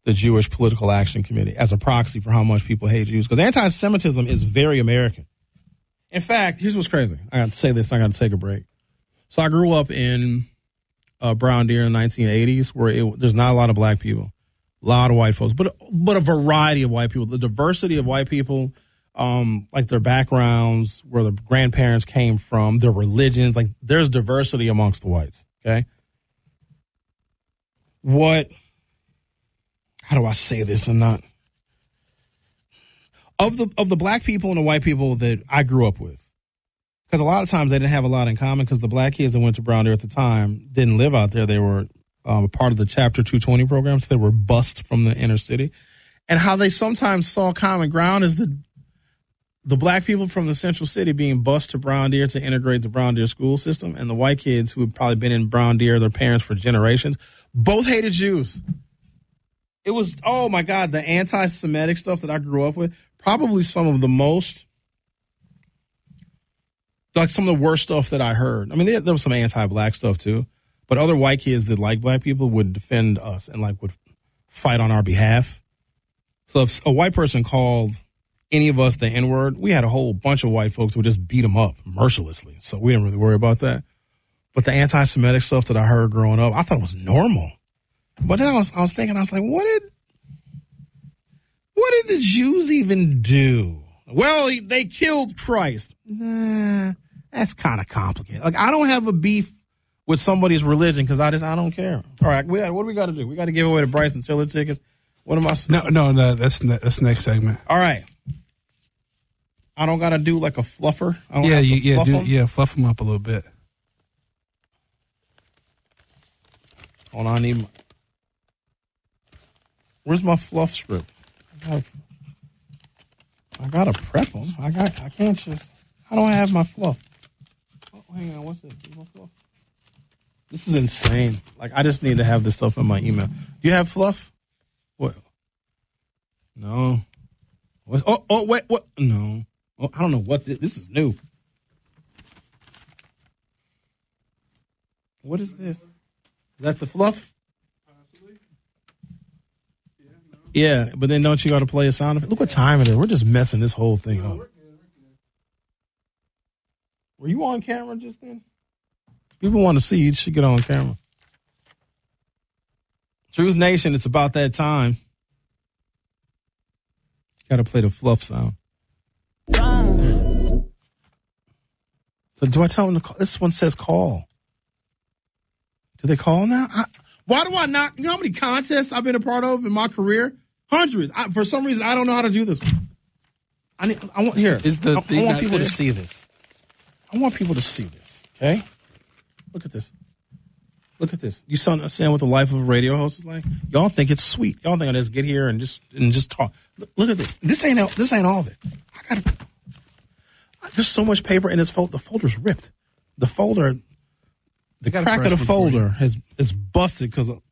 the Jewish Political Action Committee as a proxy for how much people hate Jews. Because anti-Semitism is very American. In fact, here's what's crazy. I got to say this, I got to take a break. So I grew up in Brown Deer in the 1980s where there's not a lot of black people, a lot of white folks, but a variety of white people. The diversity of white people, like their backgrounds, where the grandparents came from, their religions, like there's diversity amongst the whites, okay? How do I say this and not? Of the black people and the white people that I grew up with, because a lot of times they didn't have a lot in common because the black kids that went to Brown Deer at the time didn't live out there. They were part of the Chapter 220 programs. They were bused from the inner city. And how they sometimes saw common ground is the black people from the central city being bused to Brown Deer to integrate the Brown Deer school system, and the white kids who had probably been in Brown Deer, their parents for generations, both hated Jews. It was, oh my God, the anti-Semitic stuff that I grew up with, probably some of the most, like some of the worst stuff that I heard. I mean, there was some anti-black stuff too, but other white kids that like black people would defend us and like would fight on our behalf. So if a white person called any of us the N-word, we had a whole bunch of white folks who would just beat them up mercilessly. So we didn't really worry about that. But the anti-Semitic stuff that I heard growing up, I thought it was normal. But then I was thinking, I was like, what did the Jews even do? Well, they killed Christ. Nah, that's kind of complicated. Like, I don't have a beef with somebody's religion because I don't care. All right, what do we got to do? We got to give away the Bryson Tiller tickets. What am I? No. That's next segment. All right. I don't got to do like a fluffer. Fluff them up a little bit. Hold on, where's my fluff script? I gotta prep them. I don't have my fluff. Oh, hang on, what's this? My fluff? This is insane. Like, I just need to have this stuff in my email. Do you have fluff? What? No. Wait, what? No. Oh, I don't know what this is new. What is this? Is that the fluff? Yeah, but then don't you got to play a sound effect? Look what time it is. We're just messing this whole thing up. Were you on camera just then? People want to see you. You should get on camera. Truth Nation, it's about that time. Got to play the fluff sound. So do I tell them to call? This one says call. Do they call now? Why do I not? You know how many contests I've been a part of in my career? Hundreds. For some reason, I don't know how to do this one. I want people to see this. I want people to see this. Okay? Look at this. Look at this. You understand what the life of a radio host is like? Y'all think it's sweet. Y'all think I just get here and just talk. Look at this. This ain't all of it. There's so much paper in this folder. The folder's ripped. The folder, the crack of the folder is busted because of.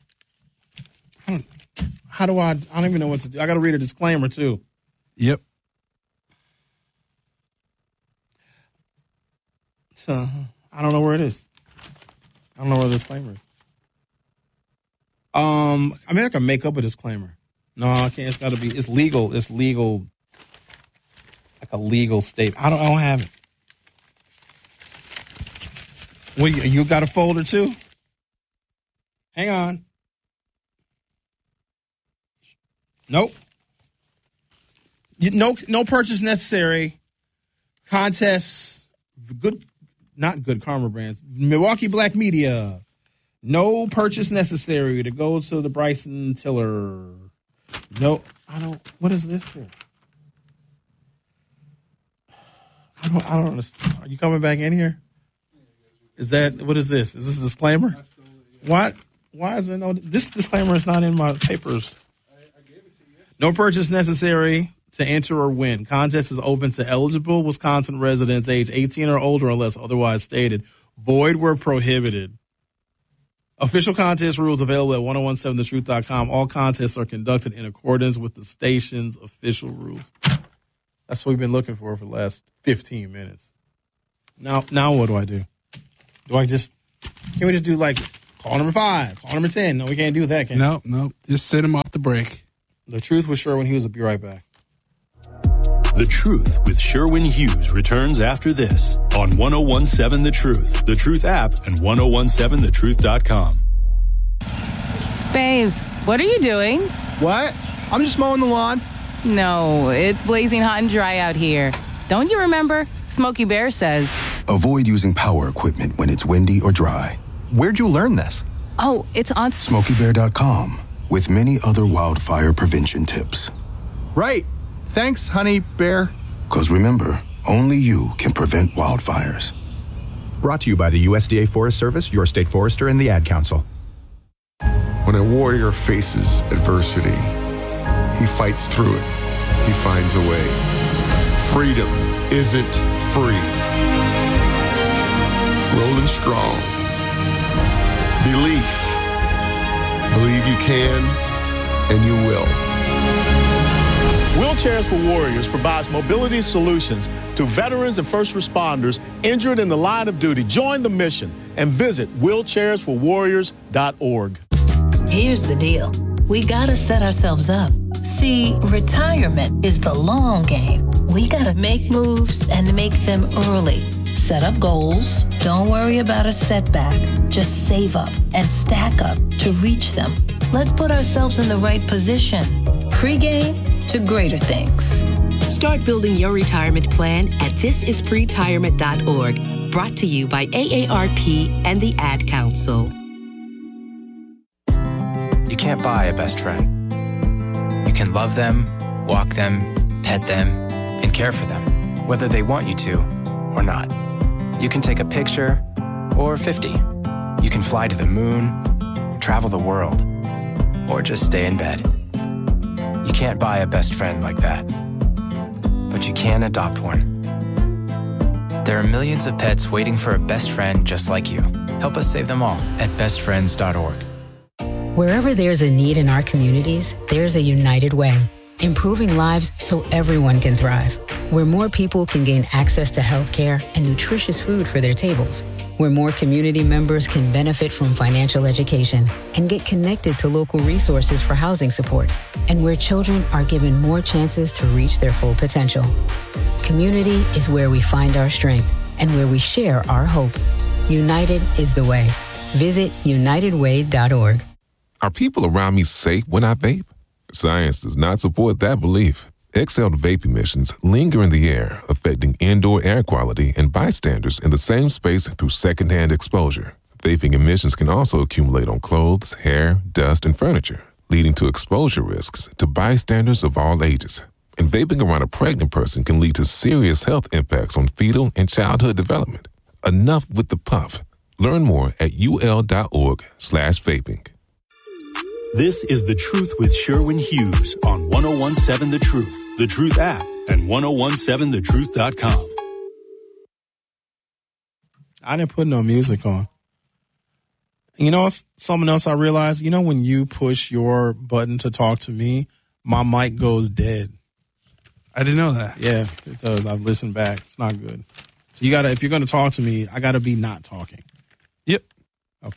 I don't even know what to do. I got to read a disclaimer too. Yep. So I don't know where it is. I don't know where the disclaimer is. I mean, I can make up a disclaimer. No, I can't. It's got to be. It's legal. It's legal. Like a legal statement. I don't have it. What you got a folder too? Hang on. Nope. No purchase necessary. Contests. Not Good Karma Brands. Milwaukee Black Media. No purchase necessary to go to the Bryson Tiller. No, I don't. What is this for? I don't understand. Are you coming back in here? What is this? Is this a disclaimer? What? Why is there no? This disclaimer is not in my papers. I gave it to you. No purchase necessary to enter or win. Contest is open to eligible Wisconsin residents age 18 or older unless otherwise stated. Void where prohibited. Official contest rules available at 1017thetruth.com. All contests are conducted in accordance with the station's official rules. That's what we've been looking for the last 15 minutes. Now what do I do? Can we just do like Call number 5. Call number 10. No, we can't do that, can we? Nope. Just send him off the break. The Truth with Sherwin Hughes will be right back. The Truth with Sherwin Hughes returns after this on 101.7 The Truth, The Truth app, and 101.7thetruth.com. Babes, what are you doing? What? I'm just mowing the lawn. No, it's blazing hot and dry out here. Don't you remember? Smokey Bear says. Avoid using power equipment when it's windy or dry. Where'd you learn this? Oh, it's on SmokeyBear.com with many other wildfire prevention tips. Right. Thanks, honey bear. Because remember, only you can prevent wildfires. Brought to you by the USDA Forest Service, your state forester, and the Ad Council. When a warrior faces adversity, he fights through it. He finds a way. Freedom isn't free. Rolling strong. Belief. Believe you can, and you will. Wheelchairs for Warriors provides mobility solutions to veterans and first responders injured in the line of duty. Join the mission and visit wheelchairsforwarriors.org. Here's the deal. We gotta set ourselves up. See, retirement is the long game. We gotta make moves and make them early. Set up goals. Don't worry about a setback. Just save up and stack up to reach them. Let's put ourselves in the right position. Pre-game to greater things. Start building your retirement plan at thisispretirement.org. Brought to you by AARP and the Ad Council. You can't buy a best friend. You can love them, walk them, pet them, and care for them, whether they want you to or not. You can take a picture or 50. You can fly to the moon, travel the world, or just stay in bed. You can't buy a best friend like that, but you can adopt one. There are millions of pets waiting for a best friend just like you. Help us save them all at bestfriends.org. Wherever there's a need in our communities, there's a United Way, improving lives so everyone can thrive. Where more people can gain access to healthcare and nutritious food for their tables. Where more community members can benefit from financial education and get connected to local resources for housing support. And where children are given more chances to reach their full potential. Community is where we find our strength and where we share our hope. United is the way. Visit unitedway.org. Are people around me safe when I vape? Science does not support that belief. Exhaled vape emissions linger in the air, affecting indoor air quality and bystanders in the same space through secondhand exposure. Vaping emissions can also accumulate on clothes, hair, dust, and furniture, leading to exposure risks to bystanders of all ages. And vaping around a pregnant person can lead to serious health impacts on fetal and childhood development. Enough with the puff. Learn more at ul.org/vaping. This is The Truth with Sherwin Hughes on 101.7 The Truth, The Truth app, and 101.7thetruth.com. I didn't put no music on. You know, something else I realized, you know, when you push your button to talk to me, my mic goes dead. I didn't know that. Yeah, it does. I've listened back. It's not good. So you gotta, if you're gonna talk to me, I gotta be not talking. Yep. Okay.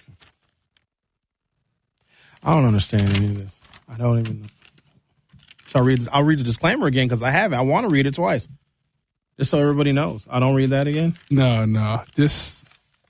I don't understand any of this. I don't even know. Shall I read this? I'll read the disclaimer again because I have it. I want to read it twice. Just so everybody knows. I don't read that again? No. These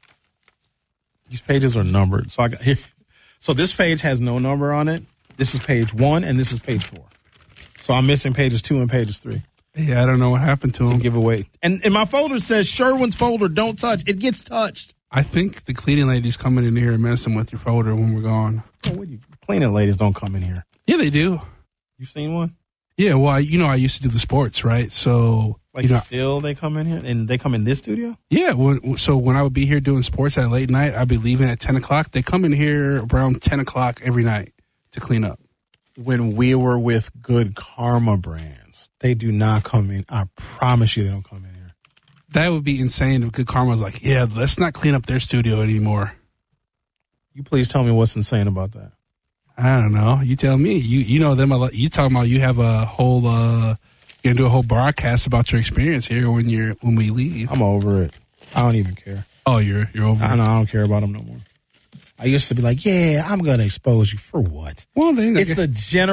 pages are numbered. So I got here. So this page has no number on it. This is page 1 and this is page 4. So I'm missing pages 2 and pages 3. Yeah, I don't know what happened to them. Give away. And my folder says Sherwin's folder, don't touch. It gets touched. I think the cleaning lady's coming in here and messing with your folder when we're gone. Oh, cleaning ladies don't come in here. Yeah, they do. You seen one? Yeah, well, I used to do the sports, right? So, still they come in here and they come in this studio? Yeah. So when I would be here doing sports at late night, I'd be leaving at 10 o'clock. They come in here around 10 o'clock every night to clean up. When we were with Good Karma Brands, they do not come in. I promise you they don't come in here. That would be insane if Good Karma was like, yeah, let's not clean up their studio anymore. You please tell me what's insane about that. I don't know. You tell me. You know them a lot. You talking about you have a whole you're gonna do a whole broadcast about your experience here when we leave. I'm over it. I don't even care. Oh, you're over it. I don't care about them no more. I used to be like, yeah, I'm going to expose you for what? Well, it's the general